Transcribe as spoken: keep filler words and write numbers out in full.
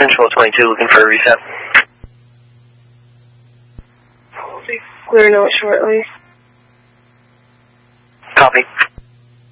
Central twenty-two, looking for a reset. Clear note shortly.